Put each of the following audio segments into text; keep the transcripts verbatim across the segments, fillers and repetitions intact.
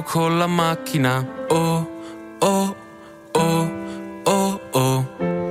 con la macchina. Oh, oh, oh, oh, oh.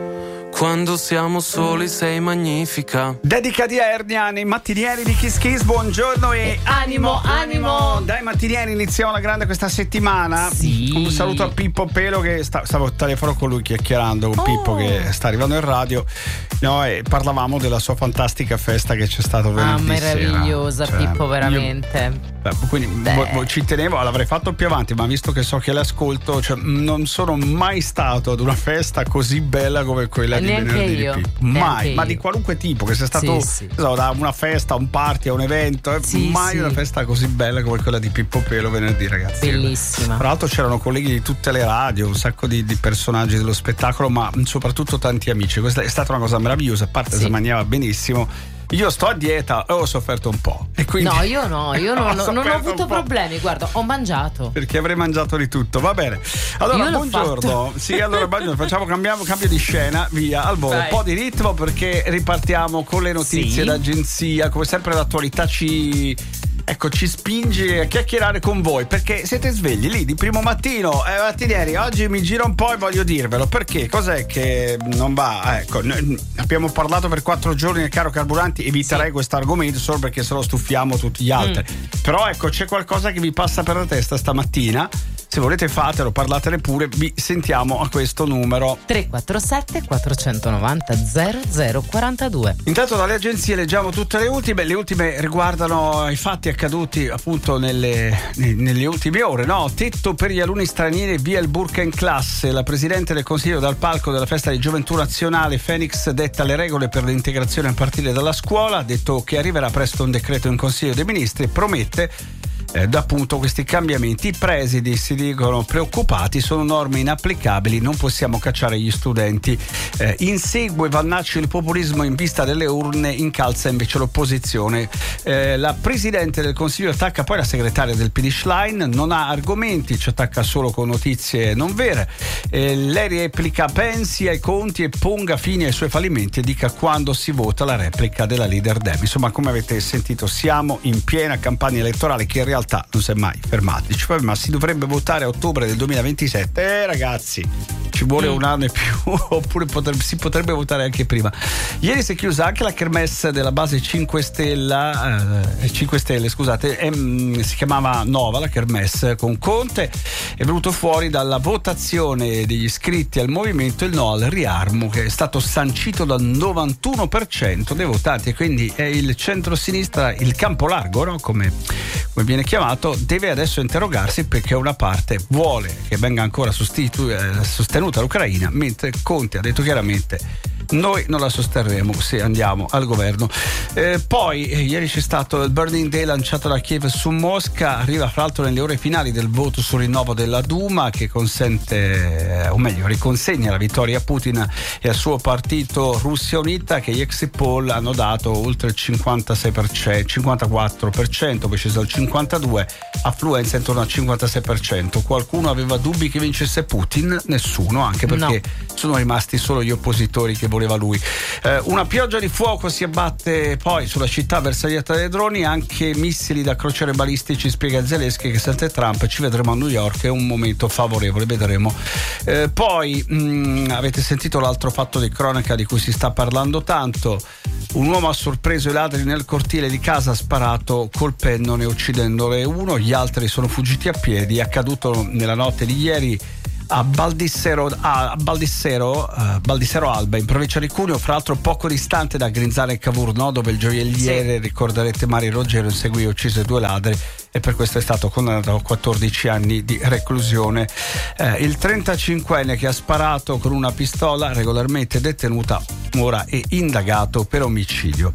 Quando siamo soli sei magnifica. Dedica di Ernia nei mattinieri di Kiss Kiss. Buongiorno e animo, animo. Dai mattinieri, iniziamo la grande questa settimana. Sì. Un saluto a Pippo Pelo che sta, stavo al telefono con lui chiacchierando con oh. Pippo che sta arrivando in radio. No, e parlavamo della sua fantastica festa che c'è stato venerdì ah, meravigliosa sera. Pippo, cioè, veramente. Io, beh, quindi bo, bo, ci tenevo, l'avrei fatto più avanti, ma visto che so che l'ascolto, cioè, non sono mai stato ad una festa così bella come quella e di neanche venerdì io, di Pippo. Mai, io. ma di qualunque tipo, che sia stato sì, sì. So, da una festa, un party, a un evento, eh, sì, mai sì. una festa così bella come quella di Pippo Pelo venerdì, ragazzi. Bellissima. Tra l'altro c'erano colleghi di tutte le radio, un sacco di, di personaggi dello spettacolo, ma soprattutto tanti amici. Questa è stata una cosa meravigliosa, a parte sì. si mangiava benissimo. Io sto a dieta e ho sofferto un po'. E quindi no, io no, io non, ho non ho avuto problemi, guarda, ho mangiato. Perché avrei mangiato di tutto, va bene. Allora, io buongiorno. Sì, allora buongiorno, facciamo cambiamo cambio di scena, via, al volo. Un po' di ritmo perché ripartiamo con le notizie sì. d'agenzia, come sempre l'attualità ci Ecco, ci spinge a chiacchierare con voi perché siete svegli lì di primo mattino. Eh, mattinieri, oggi mi giro un po' e voglio dirvelo perché cos'è che non va. Ecco, noi abbiamo parlato per quattro giorni del caro carburanti, eviterei sì. questo argomento solo perché se lo stufiamo tutti gli altri. Mm. Però ecco, c'è qualcosa che vi passa per la testa stamattina. Se volete fatelo, parlatene pure, vi sentiamo a questo numero tre quattro sette quattro nove zero zero zero quattro due. Intanto dalle agenzie leggiamo tutte le ultime, le ultime riguardano i fatti accaduti appunto nelle, nelle ultime ore, no? Tetto per gli alunni stranieri, via il burka in classe. La Presidente del Consiglio dal palco della festa di Gioventù Nazionale Phoenix detta le regole per l'integrazione a partire dalla scuola, ha detto che arriverà presto un decreto in Consiglio dei Ministri e promette Eh, da appunto questi cambiamenti. I presidi si dicono preoccupati, sono norme inapplicabili, non possiamo cacciare gli studenti. Eh, insegue Vannacci il populismo in vista delle urne, incalza invece l'opposizione. Eh, la Presidente del Consiglio attacca poi la segretaria del P D Schlein, non ha argomenti, ci attacca solo con notizie non vere. Eh, lei replica, pensi ai conti e ponga fine ai suoi fallimenti e dica quando si vota la replica della leader Dem. Insomma, come avete sentito, siamo in piena campagna elettorale che in realtà non si è mai fermati, cioè, ma si dovrebbe votare a ottobre del duemilaventisette. Eh ragazzi, ci vuole mm. un anno e più, oppure potrebbe, si potrebbe votare anche prima. Ieri si è chiusa anche la kermesse della base cinque Stelle, eh, cinque Stelle scusate, eh, si chiamava Nova la kermesse con Conte. È venuto fuori dalla votazione degli iscritti al movimento il no al riarmo, che è stato sancito dal novantuno per cento dei votanti, e quindi è il centro-sinistra, il campo largo, no? come, come viene chiamato, deve adesso interrogarsi perché una parte vuole che venga ancora sostitu- eh, sostenuta l'Ucraina, mentre Conte ha detto chiaramente noi non la sosterremo se andiamo al governo. Eh, poi eh, ieri c'è stato il Burning Day lanciato da Kiev su Mosca, arriva fra l'altro nelle ore finali del voto sul rinnovo della Duma che consente, eh, o meglio riconsegna la vittoria a Putin e al suo partito Russia Unita, che gli exit poll hanno dato oltre il cinquantasei per cento, cinquantaquattro per cento, poi sceso al cinquantadue per cento, affluenza intorno al cinquantasei per cento. Qualcuno aveva dubbi che vincesse Putin? Nessuno, anche perché no. sono rimasti solo gli oppositori che voleva lui. Eh, una pioggia di fuoco si abbatte poi sulla città bersagliata dai droni, anche missili da crociere balistici, spiega Zelensky che senza Trump ci vedremo a New York, è un momento favorevole, vedremo. Eh, poi mh, avete sentito l'altro fatto di cronaca di cui si sta parlando tanto. Un uomo ha sorpreso i ladri nel cortile di casa, ha sparato colpendone e uccidendone uno, gli altri sono fuggiti a piedi. È accaduto nella notte di ieri a Baldissero, a Baldissero, uh, Baldissero Alba in provincia di Cuneo, fra l'altro poco distante da Grinzane e Cavour, no? Dove il gioielliere, sì. ricorderete Mario Roggero, inseguì e uccise due ladri e per questo è stato condannato a quattordici anni di reclusione. Eh, il trentacinquenne che ha sparato con una pistola, regolarmente detenuta, ora è indagato per omicidio.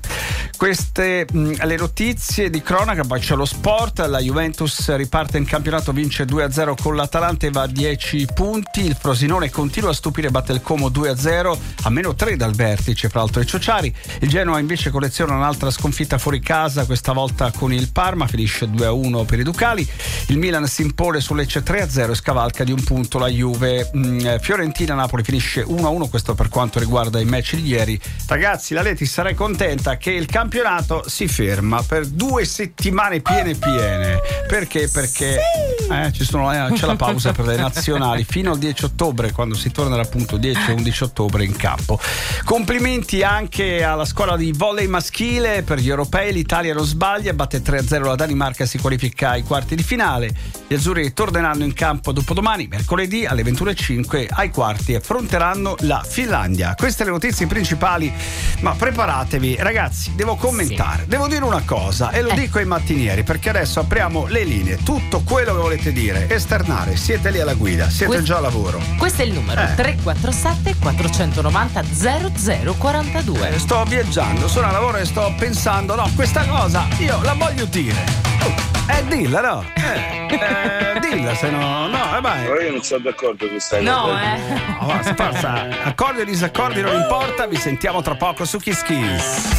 Queste mh, le notizie di cronaca. Poi c'è lo sport, la Juventus riparte in campionato, vince due a zero con l'Atalanta e va a dieci punti. Il Frosinone continua a stupire, batte il Como due a zero, a meno tre dal vertice fra l'altro i Ciociari. Il Genoa invece colleziona un'altra sconfitta fuori casa, questa volta con il Parma, finisce due a uno per i Ducali. Il Milan si impone su Lecce tre a zero e scavalca di un punto la Juve. mm, Fiorentina-Napoli finisce uno a uno, questo per quanto riguarda i match di ieri. Ragazzi, la Leti, sarei contenta che il campionato si ferma per due settimane piene piene. Perché? Perché eh, ci sono, eh, c'è la pausa per le nazionali fino al dieci ottobre, quando si tornerà appunto dieci e undici ottobre in campo. Complimenti anche alla scuola di volley maschile per gli europei. L'Italia non sbaglia, batte tre a zero la Danimarca e si qualifica ai quarti di finale. Gli azzurri torneranno in campo dopodomani, mercoledì alle ventuno e cinque ai quarti e affronteranno la Finlandia. Queste le notizie principali, ma preparatevi ragazzi, devo commentare, sì. Devo dire una cosa e lo eh. dico ai mattinieri, perché adesso apriamo le linee, tutto quello che volete dire, esternare, siete lì alla guida, siete questo, già a lavoro. Questo è il numero eh. tre quattro sette quattro nove zero zero zero quattro due. Eh, sto viaggiando, sono a lavoro e sto pensando, no, questa cosa io la voglio dire. Oh. Eh, dilla, no? Eh, eh, dilla, se no, no, eh, vai. Però io non sono d'accordo con questa no, cosa. Eh. No, forza, accordi o disaccordi non importa, vi sentiamo tra poco su Kiss Kiss.